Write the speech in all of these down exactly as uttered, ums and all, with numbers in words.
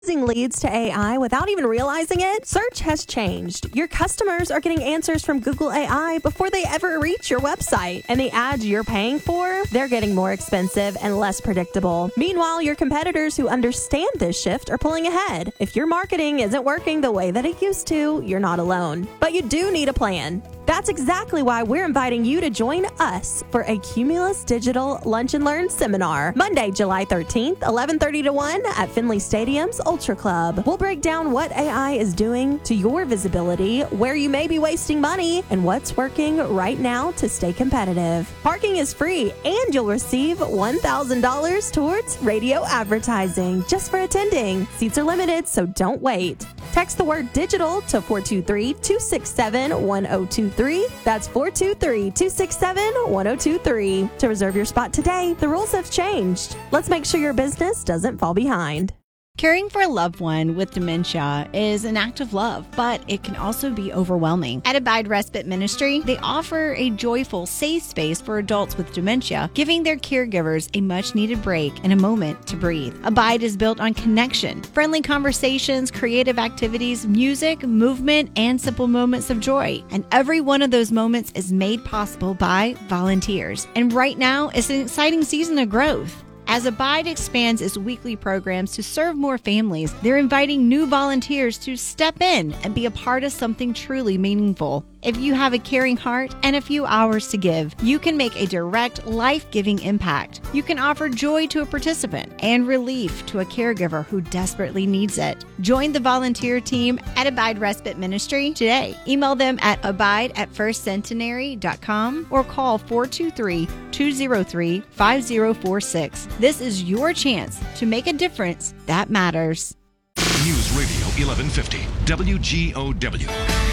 Leads to A I without even realizing it? Search has changed. Your customers are getting answers from Google A I before they ever reach your website. And the ads you're paying for, they're getting more expensive and less predictable. Meanwhile, your competitors who understand this shift are pulling ahead. If your marketing isn't working the way that it used to, you're not alone. But you do need a plan. That's exactly why we're inviting you to join us for a Cumulus Digital Lunch and Learn seminar, Monday, July thirteenth, eleven thirty to one at Finley Stadium's Ultra Club. We'll break down what A I is doing to your visibility, where you may be wasting money, and what's working right now to stay competitive. Parking is free, and you'll receive one thousand dollars towards radio advertising just for attending. Seats are limited, so don't wait. Text the word digital to four two three, two six seven, one zero two three. That's four two three, two six seven, one zero two three. To reserve your spot today, the rules have changed. Let's make sure your business doesn't fall behind. Caring for a loved one with dementia is an act of love, but it can also be overwhelming. At Abide Respite Ministry, they offer a joyful, safe space for adults with dementia, giving their caregivers a much-needed break and a moment to breathe. Abide is built on connection, friendly conversations, creative activities, music, movement, and simple moments of joy. And every one of those moments is made possible by volunteers. And right now is an exciting season of growth. As Abide expands its weekly programs to serve more families, they're inviting new volunteers to step in and be a part of something truly meaningful. If you have a caring heart and a few hours to give, you can make a direct, life-giving impact. You can offer joy to a participant and relief to a caregiver who desperately needs it. Join the volunteer team at Abide Respite Ministry today. Email them at abide at first centenary dot com or call four two three, two zero three, five zero four six. This is your chance to make a difference that matters. News Radio eleven fifty, W G O W.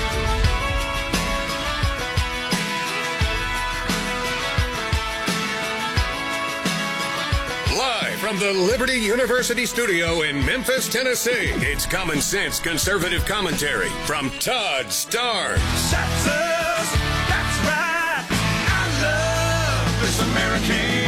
From the Liberty University studio in Memphis, Tennessee, it's Common Sense Conservative Commentary from Todd Starnes. That's right. I love this American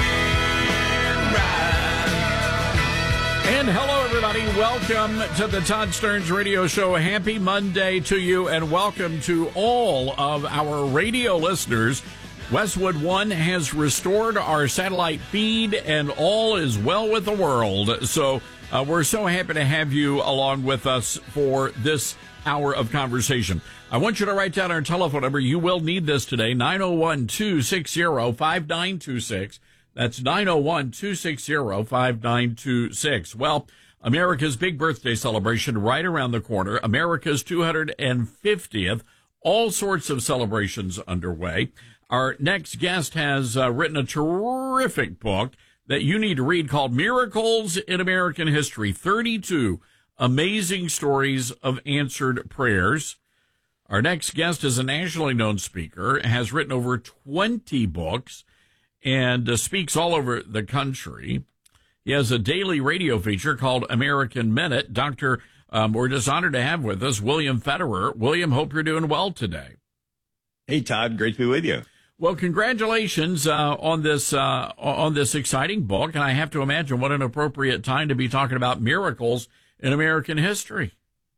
ride. And hello, everybody. Welcome to the Todd Starnes Radio Show. Happy Monday to you, and welcome to all of our radio listeners. Westwood One has restored our satellite feed, and all is well with the world. So uh, we're so happy to have you along with us for this hour of conversation. I want you to write down our telephone number. You will need this today, nine oh one, two six zero, five nine two six. That's nine oh one, two six zero, five nine two six. Well, America's big birthday celebration right around the corner, America's two hundred fiftieth, all sorts of celebrations underway. Our next guest has uh, written a terrific book that you need to read called Miracles in American History, thirty-two Amazing Stories of Answered Prayers. Our next guest is a nationally known speaker, has written over twenty books, and uh, speaks all over the country. He has a daily radio feature called American Minute. Doctor, um, we're just honored to have with us William Federer. William, hope you're doing well today. Hey, Todd, great to be with you. Well, congratulations uh, on this uh, on this exciting book, and I have to imagine what an appropriate time to be talking about miracles in American history.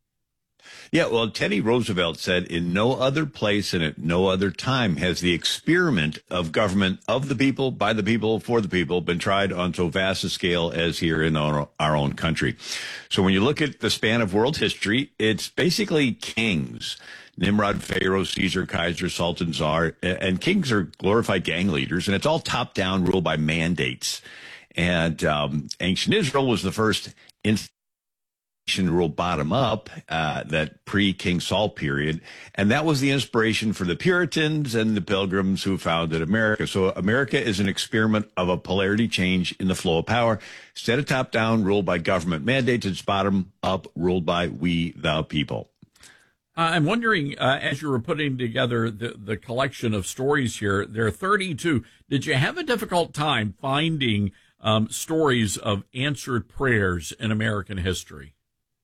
Yeah, well, Teddy Roosevelt said, in no other place and at no other time has the experiment of government of the people, by the people, for the people been tried on so vast a scale as here in our, our own country. So when you look at the span of world history, it's basically kings. Nimrod, Pharaoh, Caesar, Kaiser, Sultan, Tsar, and kings are glorified gang leaders, and it's all top-down, ruled by mandates. And um, ancient Israel was the first institution ruled bottom-up, uh, that pre-King Saul period, and that was the inspiration for the Puritans and the Pilgrims who founded America. So America is an experiment of a polarity change in the flow of power. Instead of top-down, ruled by government mandates, it's bottom-up, ruled by we, the people. Uh, I'm wondering, uh, as you were putting together the, the collection of stories here, there are thirty-two. Did you have a difficult time finding um, stories of answered prayers in American history?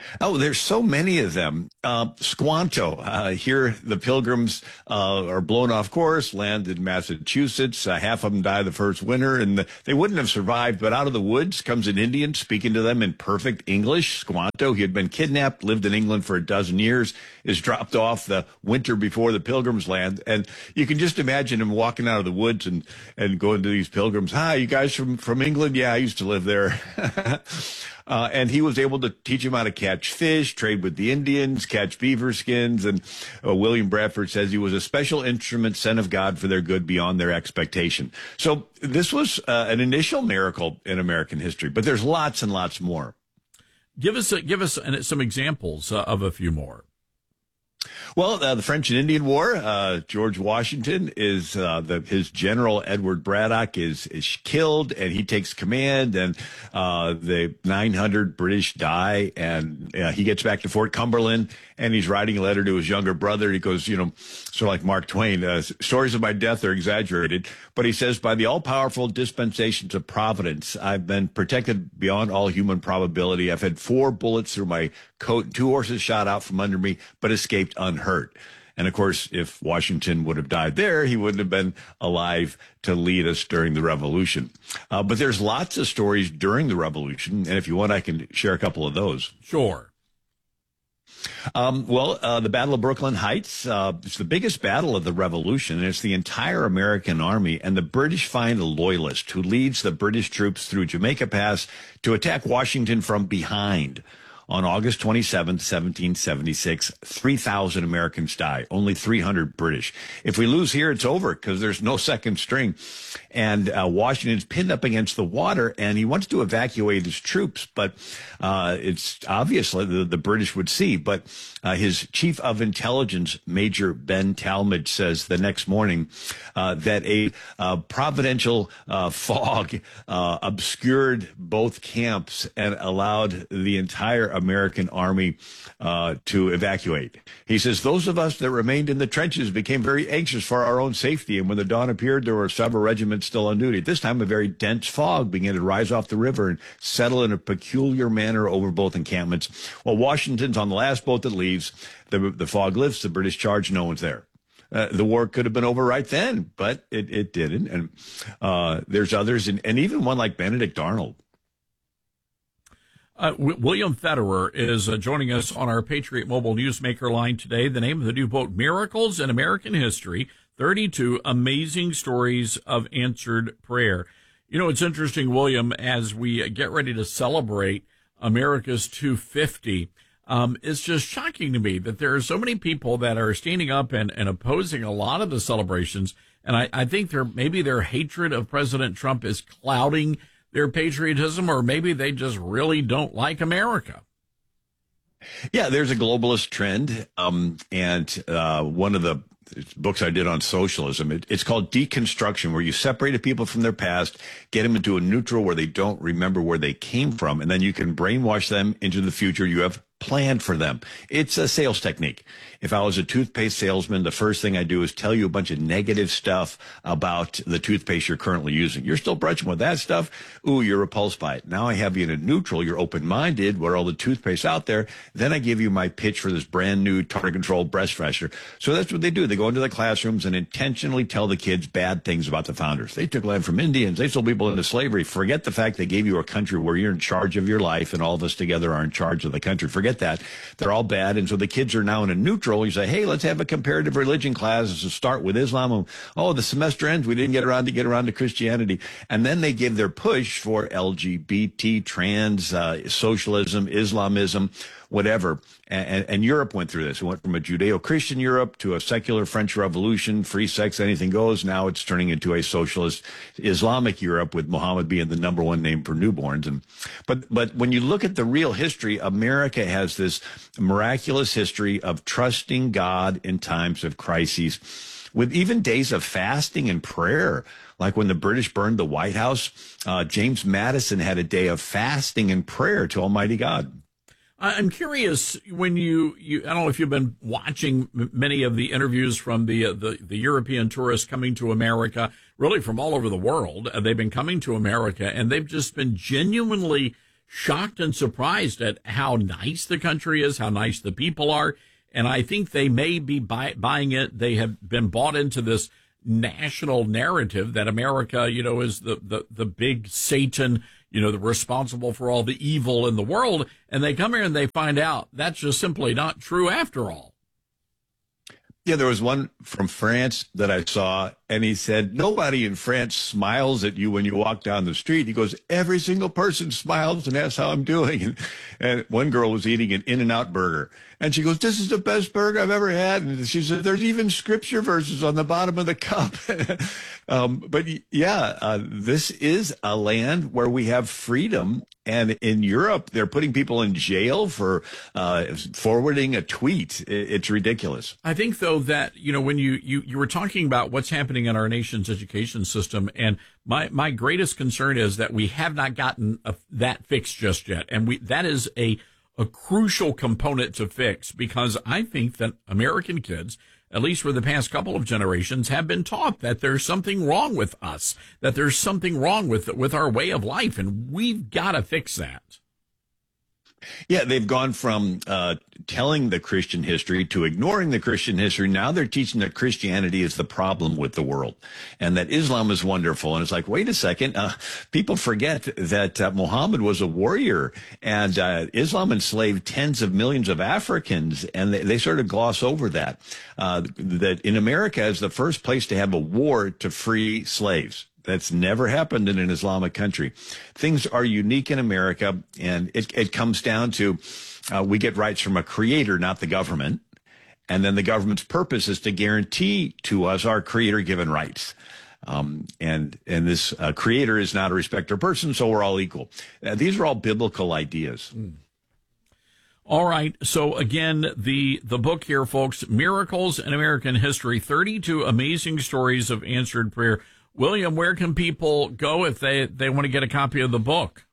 Oh, there's so many of them. Uh, Squanto. Uh, here, the Pilgrims uh, are blown off course, land in Massachusetts. Uh, half of them die the first winter, and the, they wouldn't have survived. But out of the woods comes an Indian speaking to them in perfect English. Squanto, he had been kidnapped, lived in England for a dozen years, is dropped off the winter before the Pilgrims land. And you can just imagine him walking out of the woods and, and going to these Pilgrims. Hi, you guys from, from England? Yeah, I used to live there. Uh, and he was able to teach him how to catch fish, trade with the Indians, catch beaver skins. And uh, William Bradford says he was a special instrument sent of God for their good beyond their expectation. So this was uh, an initial miracle in American history, but there's lots and lots more. Give us a, give us some examples uh, of a few more. Well, uh, the French and Indian War, uh, George Washington is, uh, the, his general Edward Braddock is, is killed and he takes command and, uh, the nine hundred British die and uh, he gets back to Fort Cumberland and he's writing a letter to his younger brother. He goes, you know, sort of like Mark Twain, uh, stories of my death are exaggerated, but he says, by the all powerful dispensations of Providence, I've been protected beyond all human probability. I've had four bullets through my coat and two horses shot out from under me, but escaped unhurt. And of course, if Washington would have died there, he wouldn't have been alive to lead us during the Revolution. Uh, but there's lots of stories during the Revolution. And if you want, I can share a couple of those. Sure. Um, well, uh, the Battle of Brooklyn Heights, uh, it's the biggest battle of the Revolution, and it's the entire American army, and the British find a loyalist who leads the British troops through Jamaica Pass to attack Washington from behind. On August twenty-seventh, seventeen seventy-six, three thousand Americans die, only three hundred British. If we lose here, it's over because there's no second string. And uh, Washington's pinned up against the water, and he wants to evacuate his troops, but uh, it's obviously the, the British would see. But uh, his chief of intelligence, Major Ben Talmadge, says the next morning uh, that a uh, providential uh, fog uh, obscured both camps and allowed the entire American army uh, to evacuate. He says, those of us that remained in the trenches became very anxious for our own safety. And when the dawn appeared, there were several regiments still on duty. At this time, a very dense fog began to rise off the river and settle in a peculiar manner over both encampments. While Washington's on the last boat that leaves, the, the fog lifts, the British charge, no one's there. Uh, the war could have been over right then, but it, it didn't. And uh, there's others, and, and even one like Benedict Arnold. Uh, w- William Federer is uh, joining us on our Patriot Mobile Newsmaker line today. The name of the new book, Miracles in American History, thirty-two Amazing Stories of Answered Prayer. You know, it's interesting, William, as we get ready to celebrate America's two fifty, um, it's just shocking to me that there are so many people that are standing up and, and opposing a lot of the celebrations. And I, I think their maybe their hatred of President Trump is clouding their patriotism, or maybe they just really don't like America. Yeah, there's a globalist trend. Um, and uh, one of the books I did on socialism, it, it's called Deconstruction, where you separate people from their past, get them into a neutral where they don't remember where they came from, and then you can brainwash them into the future you have planned for them. It's a sales technique. If I was a toothpaste salesman, the first thing I do is tell you a bunch of negative stuff about the toothpaste you're currently using. You're still brushing with that stuff. Ooh, you're repulsed by it. Now I have you in a neutral. You're open-minded. What are all the toothpaste out there? Then I give you my pitch for this brand new tartar control breast freshener. So that's what they do. They go into the classrooms and intentionally tell the kids bad things about the founders. They took land from Indians. They sold people into slavery. Forget the fact they gave you a country where you're in charge of your life and all of us together are in charge of the country. Forget that. They're all bad. And so the kids are now in a neutral. You say, hey, let's have a comparative religion class to start with Islam. Oh, the semester ends. We didn't get around to get around to Christianity. And then they give their push for L G B T, trans, uh, socialism, Islamism, whatever. And, and Europe went through this. It went from a Judeo-Christian Europe to a secular French Revolution, free sex, anything goes. Now it's turning into a socialist Islamic Europe with Muhammad being the number one name for newborns. And but but when you look at the real history, America has this miraculous history of trusting God in times of crises, with even days of fasting and prayer. Like when the British burned the White House, uh, James Madison had a day of fasting and prayer to Almighty God. I'm curious, when you, you, I don't know if you've been watching many of the interviews from the, uh, the, the European tourists coming to America, really from all over the world. Uh, they've been coming to America, and they've just been genuinely shocked and surprised at how nice the country is, how nice the people are. And I think they may be buy, buying it. They have been bought into this national narrative that America, you know, is the, the, the big Satan, you know, the responsible for all the evil in the world. And they come here and they find out that's just simply not true after all. Yeah, there was one from France that I saw, and he said, nobody in France smiles at you when you walk down the street. He goes, every single person smiles and asks how I'm doing. And, and one girl was eating an In-N-Out burger, and she goes, this is the best burger I've ever had. And she said, there's even scripture verses on the bottom of the cup. um, but yeah, uh, this is a land where we have freedom. And in Europe, they're putting people in jail for uh, forwarding a tweet. It's ridiculous. I think, though, that, you know, when you, you, you were talking about what's happening in our nation's education system, and my, my greatest concern is that we have not gotten a, that fixed just yet. And we that is a, a crucial component to fix, because I think that American kids, at least for the past couple of generations, have been taught that there's something wrong with us, that there's something wrong with with our way of life, and we've got to fix that. Yeah, they've gone from uh, telling the Christian history to ignoring the Christian history. Now they're teaching that Christianity is the problem with the world and that Islam is wonderful. And it's like, wait a second. Uh, people forget that uh, Muhammad was a warrior, and uh, Islam enslaved tens of millions of Africans. And they, they sort of gloss over that, uh, that in America is the first place to have a war to free slaves. That's never happened in an Islamic country. Things are unique in America, and it, it comes down to uh, we get rights from a creator, not the government. And then the government's purpose is to guarantee to us our creator-given rights. Um, and and this uh, creator is not a respecter of person, so we're all equal. Uh, these are all biblical ideas. Mm. All right. So, again, the, the book here, folks, Miracles in American History, thirty-two Amazing Stories of Answered Prayer. William, where can people go if they, they want to get a copy of the book?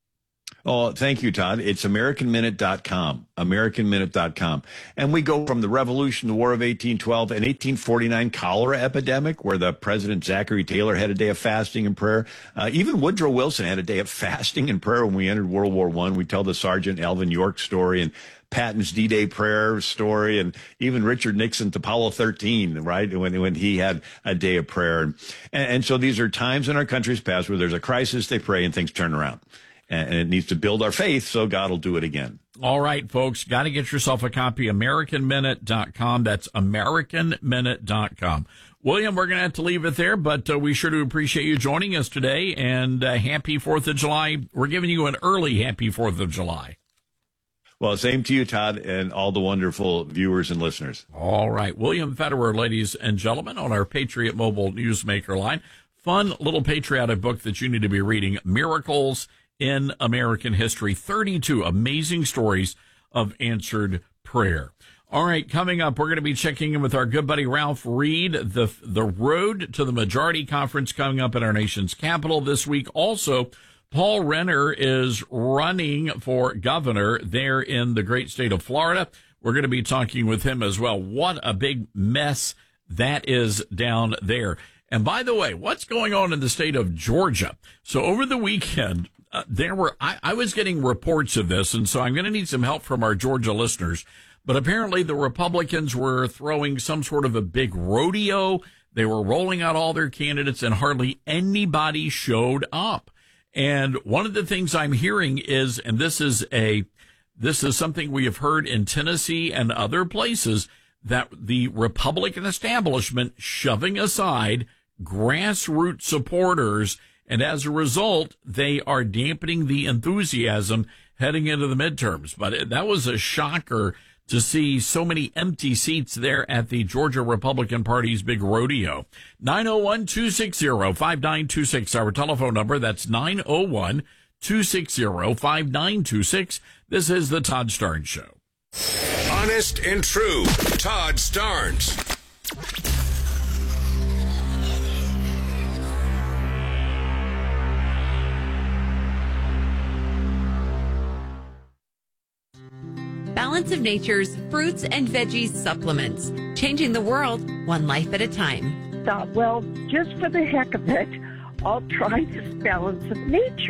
Oh, thank you, Todd. It's American Minute dot com, American Minute dot com. And we go from the Revolution, the War of eighteen twelve, and eighteen forty-nine cholera epidemic, where the President Zachary Taylor had a day of fasting and prayer. Uh, even Woodrow Wilson had a day of fasting and prayer when we entered World War One. We tell the Sergeant Alvin York story, and Patton's D-Day prayer story, and even Richard Nixon's Apollo thirteen, right, when when he had a day of prayer. And, and so these are times in our country's past where there's a crisis, they pray, and things turn around. And it needs to build our faith, so God will do it again. All right, folks, got to get yourself a copy, American Minute dot com. That's American Minute dot com. William, we're going to have to leave it there, but uh, we sure do appreciate you joining us today, and uh, happy fourth of July. We're giving you an early happy fourth of July. Well, same to you, Todd, and all the wonderful viewers and listeners. All right. William Federer, ladies and gentlemen, on our Patriot Mobile Newsmaker line. Fun little patriotic book that you need to be reading, Miracles in American History, thirty-two amazing stories of answered prayer. All right, coming up, we're going to be checking in with our good buddy Ralph Reed. The, the road to the majority conference coming up in our nation's capital this week. Also, Paul Renner is running for governor there in the great state of Florida. We're going to be talking with him as well. What a big mess that is down there. And by the way, what's going on in the state of Georgia? So over the weekend, uh, there were, I, I was getting reports of this, and so I'm going to need some help from our Georgia listeners. But apparently the Republicans were throwing some sort of a big rodeo. They were rolling out all their candidates, and hardly anybody showed up. And one of the things I'm hearing is, and this is a, this is something we have heard in Tennessee and other places, that the Republican establishment shoving aside grassroots supporters, and as a result, they are dampening the enthusiasm heading into the midterms. But it, that was a shocker to see so many empty seats there at the Georgia Republican Party's big rodeo. nine oh one, two six zero, five nine two six, our telephone number. That's nine oh one, two six zero, five nine two six. This is the Todd Starnes Show. Honest and true, Todd Starnes. Balance of Nature's fruits and veggies supplements, changing the world one life at a time. Thought, well, just for the heck of it, I'll try this Balance of Nature.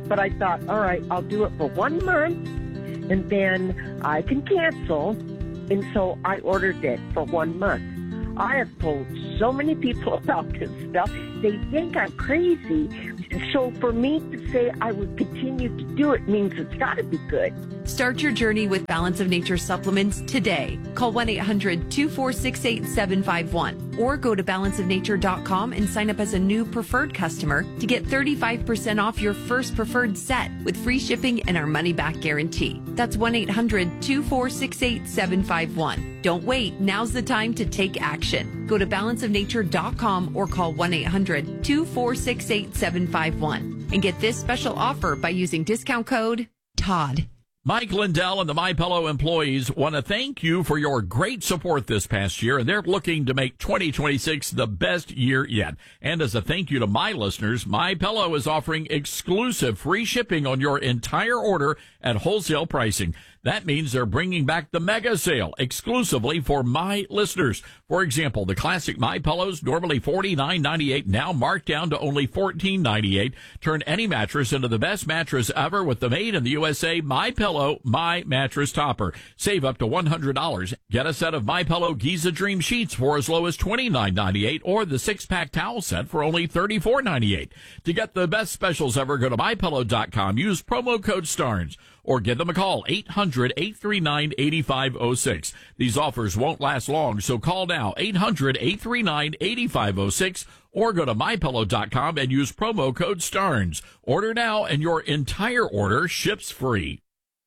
But I thought, all right, I'll do it for one month, and then I can cancel. And so I ordered it for one month. I have told so many people about this stuff. They think I'm crazy. So for me to say I would continue to do it means it's got to be good. Start your journey with Balance of Nature supplements today. Call one eight hundred two four six eight seven five one or go to balance of nature dot com and sign up as a new preferred customer to get thirty-five percent off your first preferred set with free shipping and our money-back guarantee. That's one eight hundred two four six eight seven five one. Don't wait. Now's the time to take action. Go to balance of nature dot com or call one eight hundred two four six eight seven five one and get this special offer by using discount code Todd. Mike Lindell and the MyPillow employees want to thank you for your great support this past year, and they're looking to make twenty twenty-six the best year yet. And as a thank you to my listeners, MyPillow is offering exclusive free shipping on your entire order at wholesale pricing. That means they're bringing back the mega sale exclusively for my listeners. For example, the classic My Pillows, normally forty-nine ninety-eight, now marked down to only fourteen ninety-eight. Turn any mattress into the best mattress ever with the made in the U S A My Pillow My Mattress Topper. Save up to one hundred dollars. Get a set of My Pillow Giza Dream Sheets for as low as twenty-nine ninety-eight, or the six-pack towel set for only thirty-four ninety-eight. To get the best specials ever, go to my pillow dot com. Use promo code STARNS. Or give them a call, eight hundred eight three nine eight five zero six. These offers won't last long, so call now, eight hundred eight three nine eight five zero six, or go to my pillow dot com and use promo code STARNS. Order now, and your entire order ships free.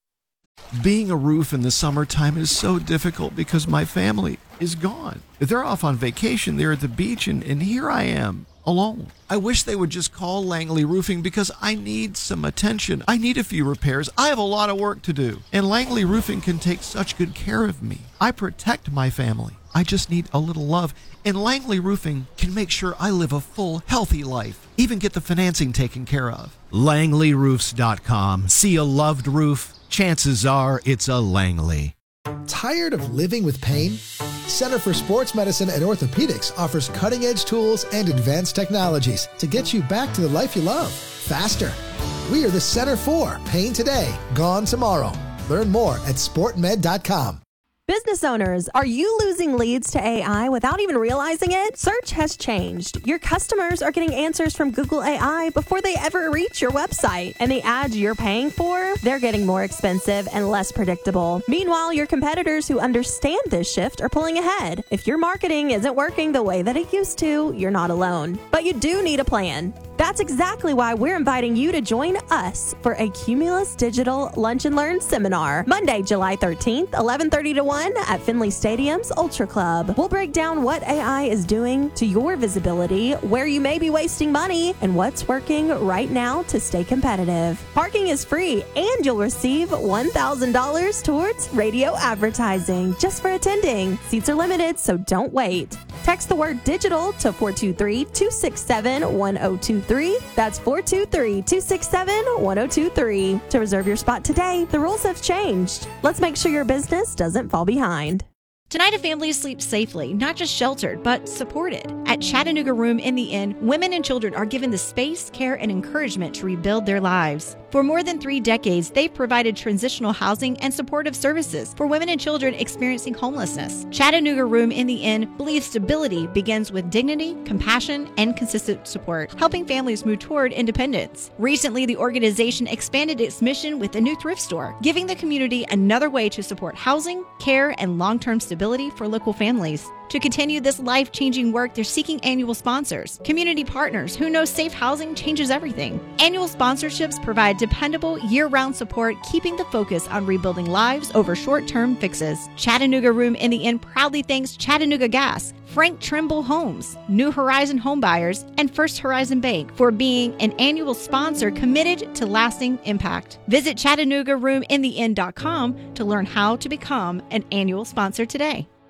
Being a roof in the summertime is so difficult because my family is gone. They're off on vacation, they're at the beach, and, and here I am, alone. I wish they would just call Langley Roofing because I need some attention. I need a few repairs. I have a lot of work to do. And Langley Roofing can take such good care of me. I protect my family. I just need a little love. And Langley Roofing can make sure I live a full, healthy life. Even get the financing taken care of. Langley Roofs dot com. See a loved roof? Chances are it's a Langley. Tired of living with pain? Center for Sports Medicine and Orthopedics offers cutting-edge tools and advanced technologies to get you back to the life you love, faster. We are the Center for Pain Today, Gone Tomorrow. Learn more at sport med dot com. Business owners, are you losing leads to A I without even realizing it? Search has changed. Your customers are getting answers from Google A I before they ever reach your website. And the ads you're paying for, they're getting more expensive and less predictable. Meanwhile, your competitors who understand this shift are pulling ahead. If your marketing isn't working the way that it used to, you're not alone. But you do need a plan. That's exactly why we're inviting you to join us for a Cumulus Digital Lunch and Learn seminar, Monday, July thirteenth, eleven thirty to one at Finley Stadium's Ultra Club. We'll break down what A I is doing to your visibility, where you may be wasting money, and what's working right now to stay competitive. Parking is free, and you'll receive one thousand dollars towards radio advertising just for attending. Seats are limited, so don't wait. Text the word digital to four two three, two six seven, one zero two three. That's four two three, two six seven, one zero two three. To reserve your spot today, the rules have changed. Let's make sure your business doesn't fall behind. Tonight, a family sleeps safely, not just sheltered, but supported. At Chattanooga Room in the Inn, women and children are given the space, care, and encouragement to rebuild their lives. For more than three decades, they've provided transitional housing and supportive services for women and children experiencing homelessness. Chattanooga Room in the Inn believes stability begins with dignity, compassion, and consistent support, helping families move toward independence. Recently, the organization expanded its mission with a new thrift store, giving the community another way to support housing, care, and long-term stability for local families. To continue this life-changing work, they're seeking annual sponsors, community partners who know safe housing changes everything. Annual sponsorships provide dependable, year-round support, keeping the focus on rebuilding lives over short-term fixes. Chattanooga Room in the Inn proudly thanks Chattanooga Gas, Frank Trimble Homes, New Horizon Homebuyers, and First Horizon Bank for being an annual sponsor committed to lasting impact. Visit Chattanooga Room in the Inn dot com to learn how to become an annual sponsor today.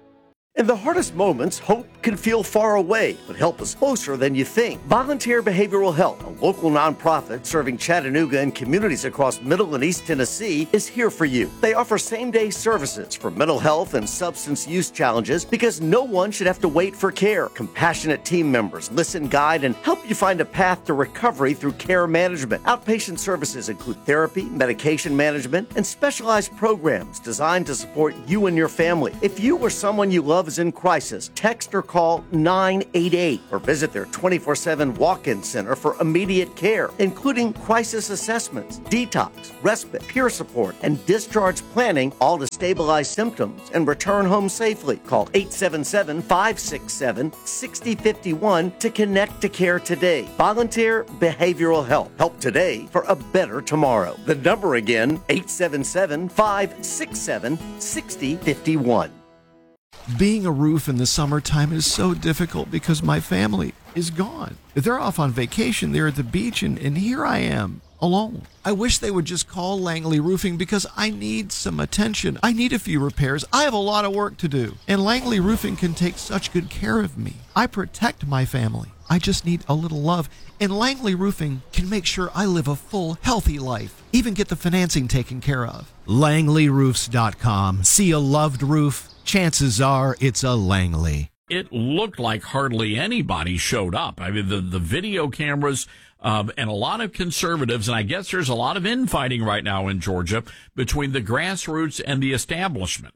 In the hardest moments, hope can feel far away, but help is closer than you think. Volunteer Behavioral Health, a local nonprofit serving Chattanooga and communities across Middle and East Tennessee, is here for you. They offer same-day services for mental health and substance use challenges because no one should have to wait for care. Compassionate team members listen, guide, and help you find a path to recovery through care management. Outpatient services include therapy, medication management, and specialized programs designed to support you and your family. If you or someone you love is in crisis, text or call nine eight eight or visit their twenty-four seven walk-in center for immediate care, including crisis assessments, detox, respite, peer support, and discharge planning, all to stabilize symptoms and return home safely. Call eight seven seven, five six seven, six zero five one to connect to care today. Volunteer Behavioral Health. Help today for a better tomorrow. The number again, eight seven seven, five six seven, six zero five one. Being a roof in the summertime is so difficult because my family is gone. They're off on vacation, they're at the beach, and, and here I am, alone. I wish they would just call Langley Roofing because I need some attention. I need a few repairs. I have a lot of work to do. And Langley Roofing can take such good care of me. I protect my family. I just need a little love. And Langley Roofing can make sure I live a full, healthy life. Even get the financing taken care of. Langley Roofs dot com. See a loved roof? Chances are it's a Langley. It looked like hardly anybody showed up. I mean, the, the video cameras um, and a lot of conservatives, and I guess there's a lot of infighting right now in Georgia between the grassroots and the establishment.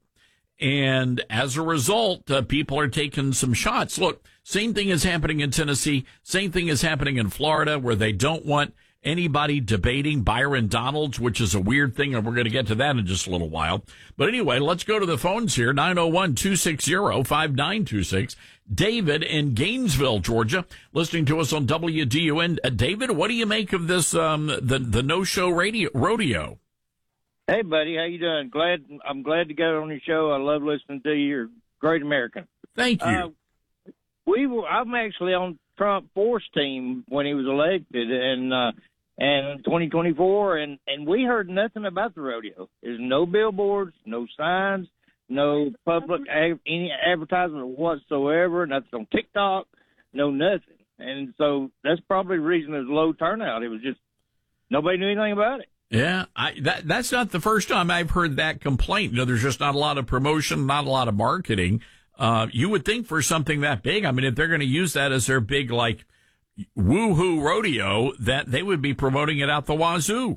And as a result, uh, people are taking some shots. Look, same thing is happening in Tennessee. Same thing is happening in Florida, where they don't want anybody debating Byron Donalds, which is a weird thing, and we're going to get to that in just a little while. But anyway, let's go to the phones here, nine oh one, two six zero, five nine two six. David in Gainesville, Georgia, listening to us on W D U N. Uh, David, what do you make of this, um, the, the no-show radio rodeo? Hey, buddy, how you doing? Glad I'm glad to get on your show. I love listening to you. You're a great American. Thank you. Uh, we were. I'm actually on Trump Force team when he was elected, and uh, and twenty twenty-four, and and we heard nothing about the rodeo. There's no billboards, no signs, no public any advertisement whatsoever. Nothing on TikTok, no nothing. And so that's probably the reason there's low turnout. It was just nobody knew anything about it. Yeah, I, that that's not the first time I've heard that complaint. You know, there's just not a lot of promotion, not a lot of marketing. Uh, you would think for something that big, I mean, if they're going to use that as their big, like, woo-hoo rodeo, that they would be promoting it out the wazoo.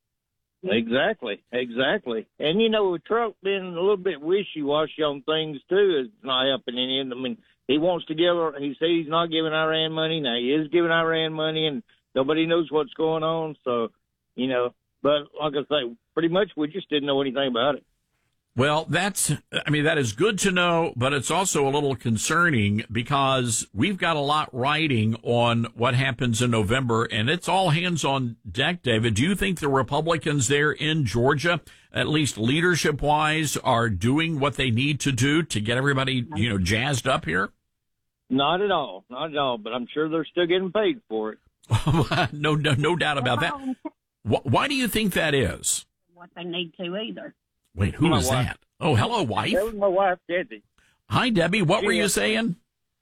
Exactly, exactly. And, you know, with Trump being a little bit wishy-washy on things, too, is not helping any. I mean, he wants to give, he said he's not giving Iran money. Now, he is giving Iran money, and nobody knows what's going on. So, you know, but like I say, pretty much we just didn't know anything about it. Well, that's, I mean, that is good to know, but it's also a little concerning because we've got a lot riding on what happens in November, and it's all hands on deck, David. Do you think the Republicans there in Georgia, at least leadership-wise, are doing what they need to do to get everybody, you know, jazzed up here? Not at all. Not at all, but I'm sure they're still getting paid for it. no, no, no doubt about that. Why do you think that is? What they need to either. Wait, who is that? Oh, hello, wife. That was my wife, Debbie. Hi, Debbie. What were you saying?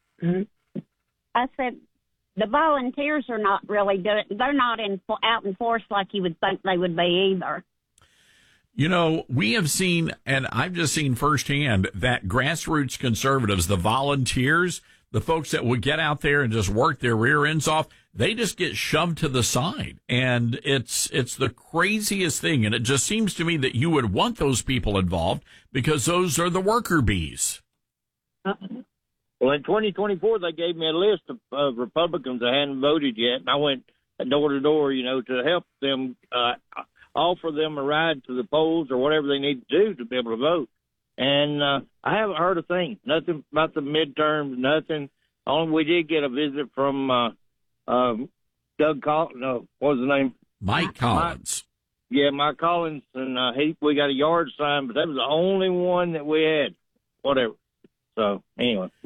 I said the volunteers are not really doing. They're not in out in force like you would think they would be either. You know, we have seen, and I've just seen firsthand, that grassroots conservatives, the volunteers, the folks that would get out there and just work their rear ends off, they just get shoved to the side. And it's it's the craziest thing. And it just seems to me that you would want those people involved because those are the worker bees. Well, in twenty twenty-four, they gave me a list of, of Republicans that hadn't voted yet. And I went door to door, you know, to help them, uh, offer them a ride to the polls or whatever they need to do to be able to vote. And uh, I haven't heard a thing, nothing about the midterms, nothing. Only we did get a visit from uh, um, Doug Collins. No, what was the name? Mike Collins. Mike, yeah, Mike Collins, and uh, he we got a yard sign, but that was the only one that we had. Whatever. So anyway.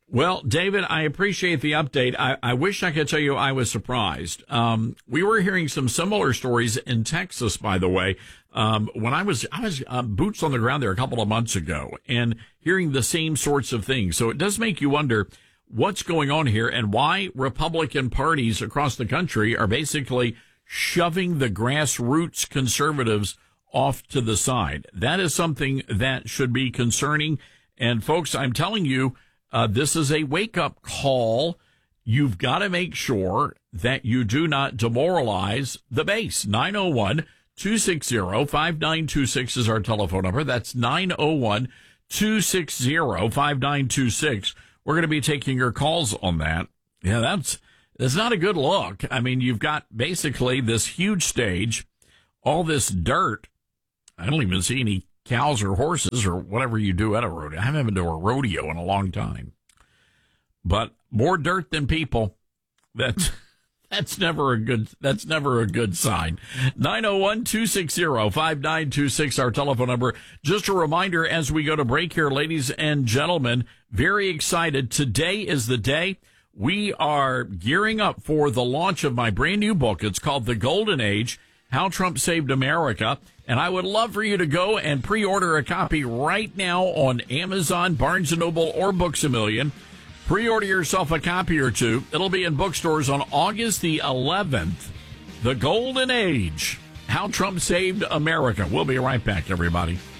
Well, David, I appreciate the update. I, I wish I could tell you I was surprised. Um, we were hearing some similar stories in Texas, by the way. Um, when I was, I was uh, boots on the ground there a couple of months ago and hearing the same sorts of things. So it does make you wonder what's going on here and why Republican parties across the country are basically shoving the grassroots conservatives off to the side. That is something that should be concerning. And folks, I'm telling you, uh, this is a wake-up call. You've got to make sure that you do not demoralize the base. nine oh one, two six zero, five nine two six is our telephone number. That's nine oh one, two six zero, five nine two six. We're going to be taking your calls on that. Yeah, that's, that's not a good look. I mean, you've got basically this huge stage, all this dirt. I don't even see any cows or horses or whatever you do at a rodeo. I haven't been to a rodeo in a long time. But more dirt than people. That's that's never a good that's never a good sign. nine oh one, two six zero, five nine two six, our telephone number. Just a reminder as we go to break here, ladies and gentlemen, very excited. Today is the day. We are gearing up for the launch of my brand new book. It's called The Golden Age, How Trump Saved America. And I would love for you to go and pre-order a copy right now on Amazon, Barnes and Noble, or Books A Million. Pre-order yourself a copy or two. It'll be in bookstores on August the eleventh. The Golden Age, How Trump Saved America. We'll be right back, everybody.